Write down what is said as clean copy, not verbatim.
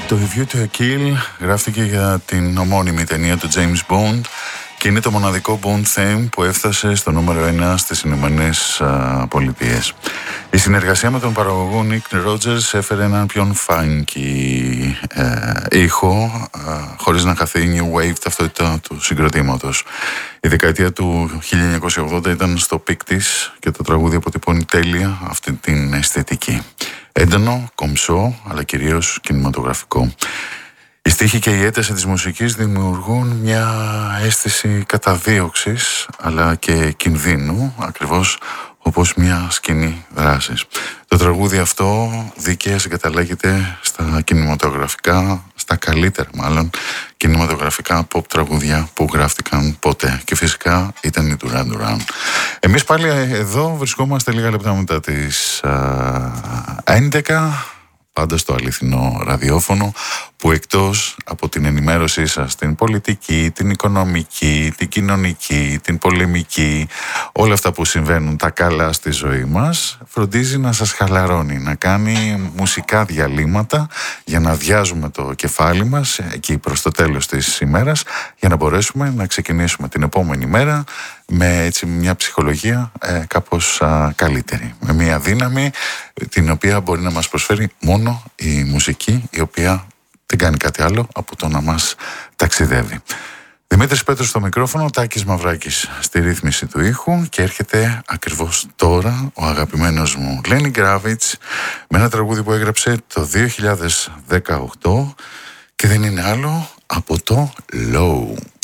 Το View to a Kill γράφτηκε για την ομώνυμη ταινία του James Bond και είναι το μοναδικό Bond theme που έφτασε στο νούμερο 1 στις Ηνωμένες Πολιτείες. Η συνεργασία με τον παραγωγό Nick Rogers έφερε έναν πιο funky ήχο χωρίς να χαθεί η new wave ταυτότητα του συγκροτήματος. Η δεκαετία του 1980 ήταν στο πικ της και το τραγούδι αποτυπώνει τέλεια αυτή την αισθητική. Έντονο, κομψό, αλλά κυρίως κινηματογραφικό. Οι στίχοι και η ένταση της μουσικής δημιουργούν μια αίσθηση καταδίωξης αλλά και κινδύνου, ακριβώς όπως μια σκηνή δράσης. Το τραγούδι αυτό δίκαια συγκαταλέγεται στα κινηματογραφικά, στα καλύτερα μάλλον κινηματογραφικά pop τραγούδια που γράφτηκαν ποτέ, και φυσικά ήταν η Duran Duran. Εμείς πάλι εδώ βρισκόμαστε λίγα λεπτά μετά τις 11, πάντα στο αληθινό ραδιόφωνο, που εκτός από την ενημέρωσή σας, την πολιτική, την οικονομική, την κοινωνική, την πολεμική, όλα αυτά που συμβαίνουν τα καλά στη ζωή μας, φροντίζει να σας χαλαρώνει, να κάνει μουσικά διαλύματα για να αδειάζουμε το κεφάλι μας εκεί προς το τέλος της ημέρας, για να μπορέσουμε να ξεκινήσουμε την επόμενη μέρα με έτσι μια ψυχολογία κάπως καλύτερη, με μια δύναμη την οποία μπορεί να μας προσφέρει μόνο η μουσική, η οποία δεν κάνει κάτι άλλο από το να μας ταξιδεύει. Δημήτρης Πέτρος στο μικρόφωνο, Τάκης Μαυράκης στη ρύθμιση του ήχου, και έρχεται ακριβώς τώρα ο αγαπημένος μου Lenny Kravitz με ένα τραγούδι που έγραψε το 2018 και δεν είναι άλλο από το Low.